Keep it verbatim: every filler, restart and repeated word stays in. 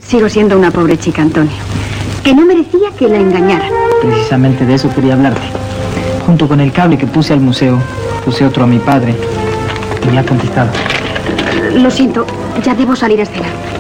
Sigo siendo una pobre chica, Antonio, que no merecía que la engañaran. Precisamente de eso quería hablarte. Junto con el cable que puse al museo, puse otro a mi padre. Y me ha contestado. Lo siento, ya debo salir a cenar.